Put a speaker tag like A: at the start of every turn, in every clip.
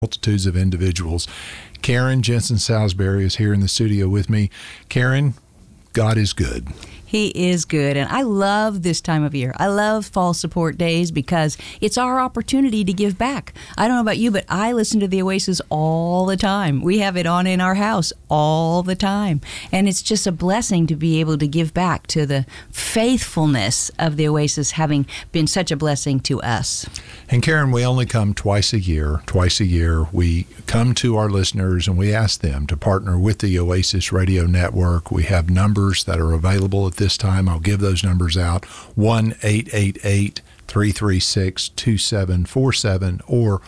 A: multitudes of individuals. Karen Jensen Salisbury is here in the studio with me. Karen, God is good.
B: He is good, and I love this time of year. I love Fall Support Days because it's our opportunity to give back. I don't know about you, but I listen to the Oasis all the time. We have it on in our house all the time, and it's just a blessing to be able to give back to the faithfulness of the Oasis having been such a blessing to us.
A: And Karen, we only come twice a year. Twice a year, we come to our listeners and we ask them to partner with the Oasis Radio Network. We have numbers that are available at this time. I'll give those numbers out: 1-888-336-2747 or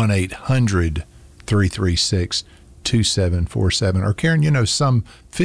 A: 1-800-336-2747. Or Karen, some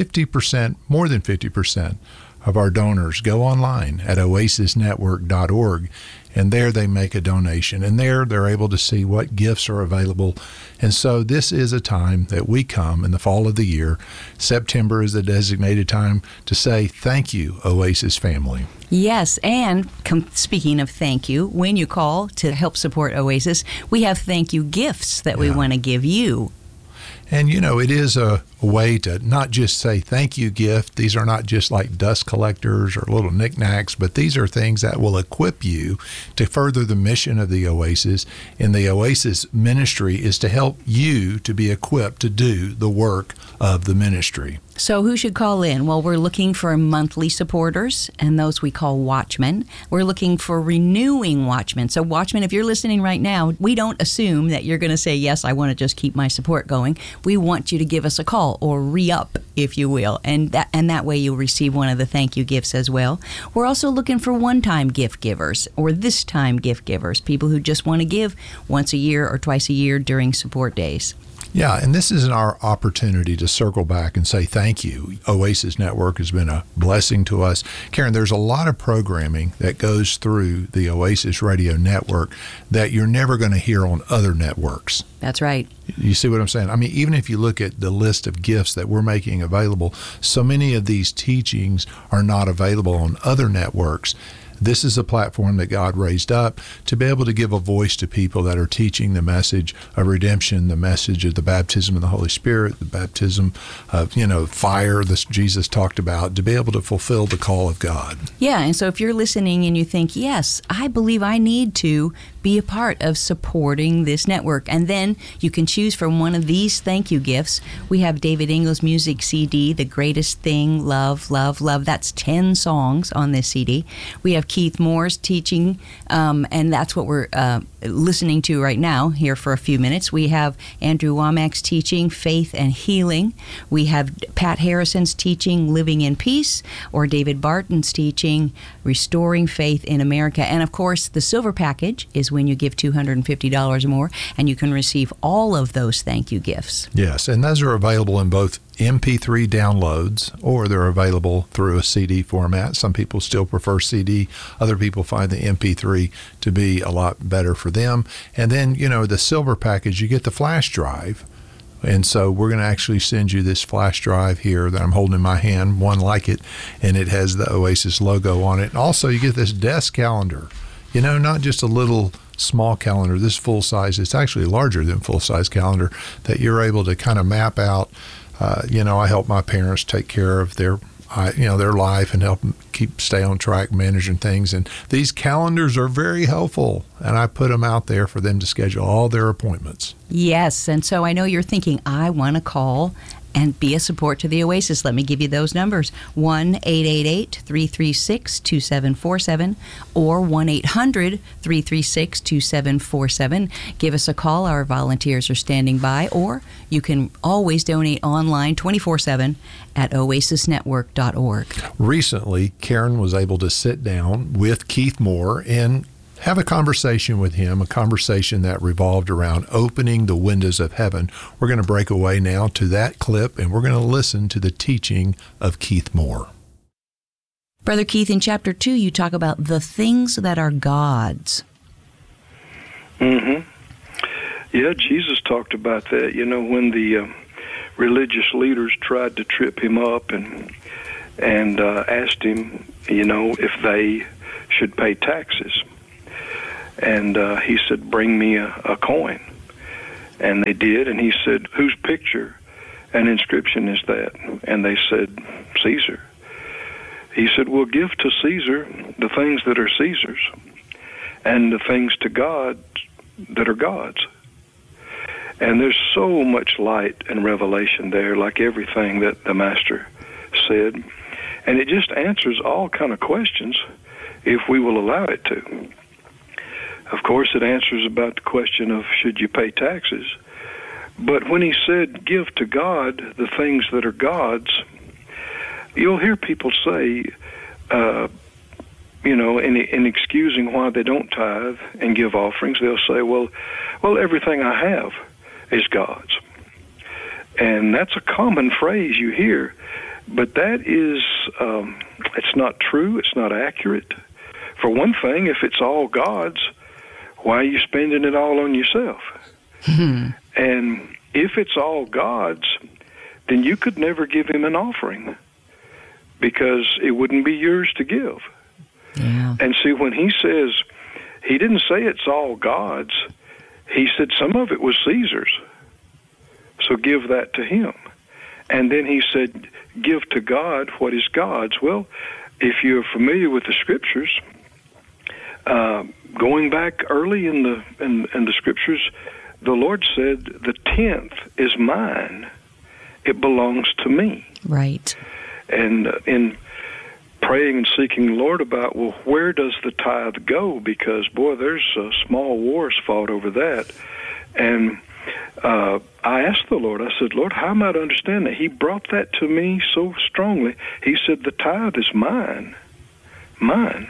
A: 50%, more than 50% of our donors go online at oasisnetwork.org, and there they make a donation, and there they're able to see what gifts are available. And so this is a time that we come in the fall of the year. September is the designated time to say thank you, Oasis family.
B: Yes, and speaking of thank you, when you call to help support Oasis, we have thank you gifts that we want to give you.
A: And, it is a way to not just say thank you gift. These are not just like dust collectors or little knickknacks, but these are things that will equip you to further the mission of the Oasis. And the Oasis ministry is to help you to be equipped to do the work of the ministry.
B: So who should call in? Well, we're looking for monthly supporters, and those we call watchmen. We're looking for renewing watchmen. So watchmen, if you're listening right now, we don't assume that you're going to say, yes, I want to just keep my support going. We want you to give us a call or re-up, if you will, and that way you'll receive one of the thank you gifts as well. We're also looking for one-time gift givers or this-time gift givers, people who just want to give once a year or twice a year during support days.
A: Yeah, and this is our opportunity to circle back and say thank you. Oasis Network has been a blessing to us. Karen, there's a lot of programming that goes through the Oasis Radio Network that you're never going to hear on other networks.
B: That's right.
A: You see what I'm saying? I mean, even if you look at the list of gifts that we're making available, so many of these teachings are not available on other networks. This is a platform that God raised up to be able to give a voice to people that are teaching the message of redemption, the message of the baptism of the Holy Spirit, the baptism of, fire that Jesus talked about, to be able to fulfill the call of God.
B: Yeah, and so if you're listening and you think, yes, I believe I need to be a part of supporting this network, and then you can choose from one of these thank you gifts. We have David Ingles' music CD, The Greatest Thing, Love, Love, Love. That's 10 songs on this CD. We have Keith Moore's teaching, and that's what we're listening to right now here for a few minutes. We have Andrew Womack's teaching, Faith and Healing. We have Pat Harrison's teaching, Living in Peace, or David Barton's teaching, Restoring Faith in America. And of course, the silver package is when you give $250 or more, and you can receive all of those thank you gifts.
A: Yes, and those are available in both MP3 downloads, or they're available through a CD format. Some people still prefer CD. Other people find the MP3 to be a lot better for them. And then, the silver package, you get the flash drive. And so we're going to actually send you this flash drive here that I'm holding in my hand, one like it, and it has the Oasis logo on it. And also, you get this desk calendar. Not just a little small calendar, this full size. It's actually larger than full size calendar that you're able to kind of map out. I help my parents take care of their life and help them stay on track, managing things. And these calendars are very helpful. And I put them out there for them to schedule all their appointments.
B: Yes. And so I know you're thinking, I want to call and be a support to the Oasis. Let me give you those numbers: 1-888-336-2747 or 1-800-336-2747. Give us a call. Our volunteers are standing by, or you can always donate online 24/7 at oasisnetwork.org.
A: Recently, Karen was able to sit down with Keith Moore and have a conversation with him, a conversation that revolved around opening the windows of heaven. We're going to break away now to that clip, and we're going to listen to the teaching of Keith Moore.
B: Brother Keith, in chapter 2, you talk about the things that are God's.
C: Mm-hmm. Yeah, Jesus talked about that. When the religious leaders tried to trip him up and asked him, if they should pay taxes. And he said, bring me a coin. And they did, and he said, whose picture and inscription is that? And they said, Caesar. He said, well, give to Caesar the things that are Caesar's, and the things to God that are God's. And there's so much light and revelation there, like everything that the Master said. And it just answers all kind of questions if we will allow it to. Of course, it answers about the question of should you pay taxes. But when he said, give to God the things that are God's, you'll hear people say, in excusing why they don't tithe and give offerings, they'll say, well, everything I have is God's. And that's a common phrase you hear, but that is, it's not true, it's not accurate. For one thing, if it's all God's, why are you spending it all on yourself? And if it's all God's, then you could never give him an offering because it wouldn't be yours to give.
B: Yeah.
C: And see, when he says, he didn't say it's all God's. He said some of it was Caesar's. So give that to him. And then he said, give to God what is God's. Well, if you're familiar with the Scriptures, going back early in the Scriptures, the Lord said, the 10th is mine. It belongs to me.
B: Right.
C: And in praying and seeking the Lord about, well, where does the tithe go? Because, boy, there's small wars fought over that. And I asked the Lord, I said, Lord, how am I to understand that? He brought that to me so strongly. He said, the tithe is mine. Mine.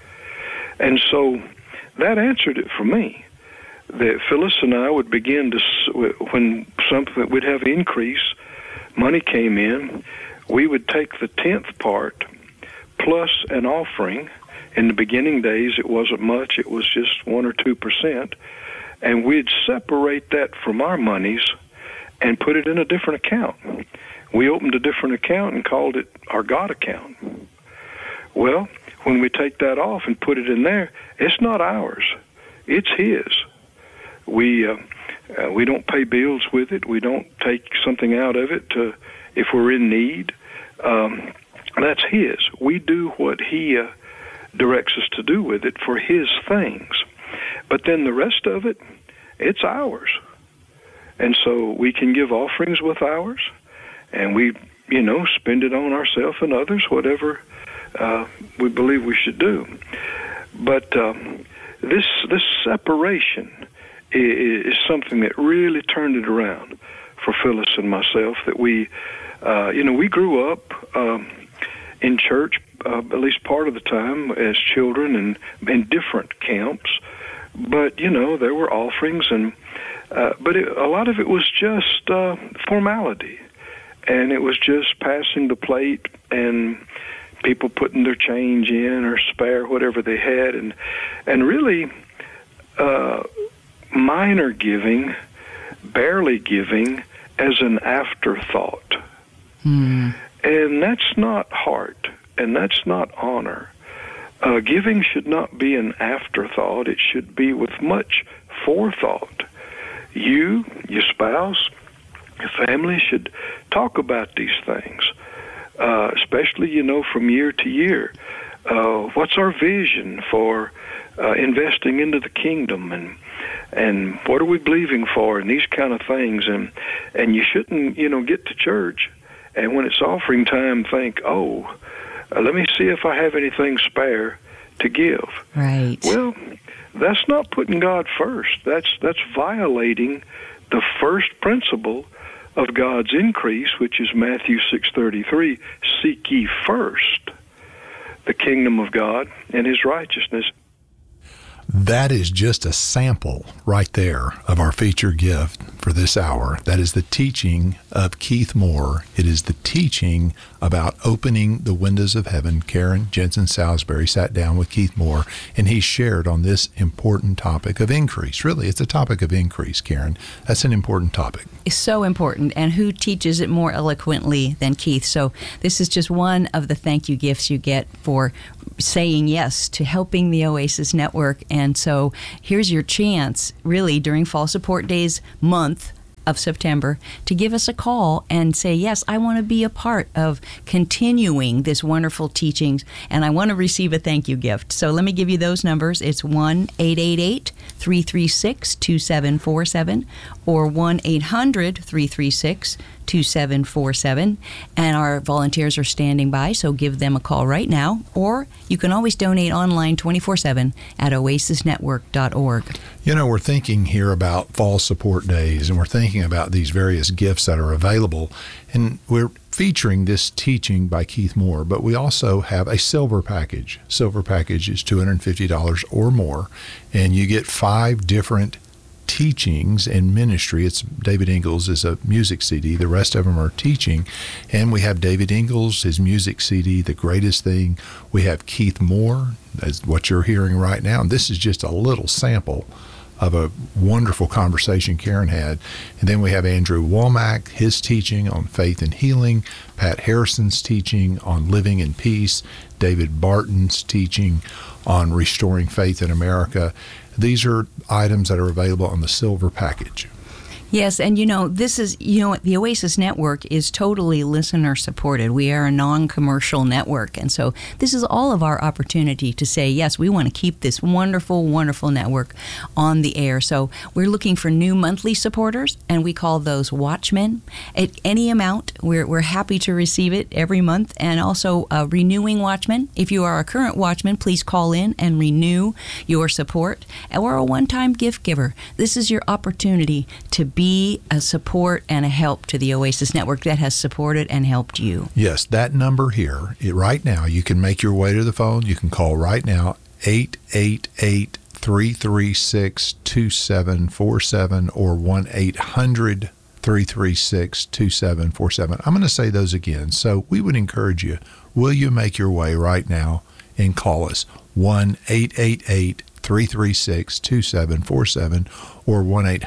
C: And so that answered it for me. That Phyllis and I would begin to, when something we'd have increase, money came in, we would take the 10th part plus an offering. In the beginning days, it wasn't much. It was just 1 or 2%. And we'd separate that from our monies and put it in a different account. We opened a different account and called it our God account. Well, when we take that off and put it in there, it's not ours. It's his. We don't pay bills with it. We don't take something out of it if we're in need. That's his. We do what he directs us to do with it for his things. But then the rest of it, it's ours. And so we can give offerings with ours, and we, spend it on ourselves and others, whatever we believe we should do. But this separation is something that really turned it around for Phyllis and myself, that we grew up in church at least part of the time as children and in different camps. But, there were offerings, but a lot of it was just formality. And it was just passing the plate and people putting their change in or spare, whatever they had. And really, minor giving, barely giving as an afterthought. And that's not heart, and that's not honor. Giving should not be an afterthought. It should be with much forethought. You, your spouse, your family should talk about these things, especially, from year to year. What's our vision for investing into the kingdom, and what are we believing for, and these kind of things. And you shouldn't, get to church, and when it's offering time, think, let me see if I have anything spare to give.
B: Right.
C: Well, that's not putting God first. That's violating the first principle of God's increase, which is Matthew 6:33, seek ye first the kingdom of God and his righteousness.
A: That is just a sample right there of our featured gift for this hour. That is the teaching of Keith Moore. It is the teaching about opening the windows of heaven. Karen Jensen Salisbury sat down with Keith Moore, and he shared on this important topic of increase. Really, it's a topic of increase, Karen. That's an important topic.
B: is so important, and who teaches it more eloquently than Keith? So this is just one of the thank you gifts you get for saying yes to helping the Oasis Network. And so here's your chance, really, during Fall Support Days month of September, to give us a call and say, yes, I want to be a part of continuing this wonderful teachings, and I want to receive a thank you gift. So let me give you those numbers. It's 1-888-336-2747 or 1-800-336-2747. And our volunteers are standing by, so give them a call right now. Or you can always donate online 24/7 at oasisnetwork.org.
A: You know, we're thinking here about Fall Support Days, and we're thinking about these various gifts that are available. And we're featuring this teaching by Keith Moore, but we also have a silver package. Silver package is $250 or more, and you get 5 different teachings in ministry. It's David Ingalls is a music CD. The rest of them are teaching. And we have David Ingalls, his music CD, The Greatest Thing. We have Keith Moore, that's what you're hearing right now. And this is just a little sample of a wonderful conversation Karen had. And then we have Andrew Womack, his teaching on faith and healing, Pat Harrison's teaching on living in peace, David Barton's teaching on restoring faith in America. These are items that are available on the silver package.
B: Yes, and this is, the Oasis Network is totally listener supported. We are a non-commercial network, and so this is all of our opportunity to say, yes, we want to keep this wonderful, wonderful network on the air. So we're looking for new monthly supporters, and we call those watchmen. At any amount, we're happy to receive it every month, and also renewing watchmen. If you are a current watchman, please call in and renew your support. Or a one-time gift giver. This is your opportunity to be a support and a help to the Oasis Network that has supported and helped you.
A: Yes, that number here, right now, you can make your way to the phone. You can call right now, 888-336-2747 or 1-800-336-2747. I'm going to say those again. So we would encourage you, will you make your way right now and call us? 1-888-336-2747 or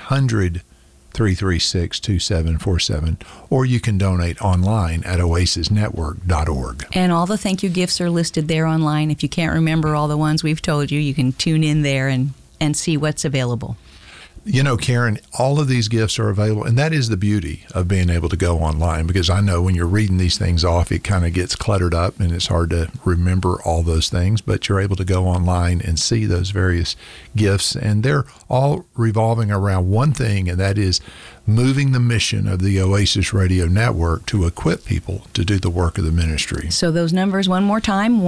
A: 1-800-336-2747, or you can donate online at oasisnetwork.org.
B: And all the thank you gifts are listed there online. If you can't remember all the ones we've told you, you can tune in there and see what's available.
A: You know, Karen, all of these gifts are available, and that is the beauty of being able to go online, because I know when you're reading these things off, it kind of gets cluttered up and it's hard to remember all those things, but you're able to go online and see those various gifts, and they're all revolving around one thing, and that is moving the mission of the Oasis Radio Network to equip people to do the work of the ministry.
B: So those numbers one more time,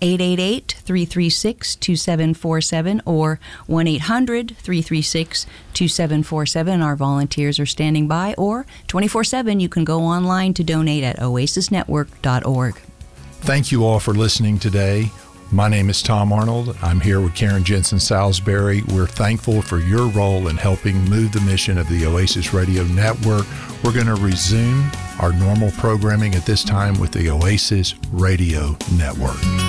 B: 1-888-336-2747 or 1-800-336-2747. Our volunteers are standing by, or 24/7 you can go online to donate at oasisnetwork.org.
A: Thank you all for listening today. My name is Tom Arnold. I'm here with Karen Jensen Salisbury. We're thankful for your role in helping move the mission of the Oasis Radio Network. We're going to resume our normal programming at this time with the Oasis Radio Network.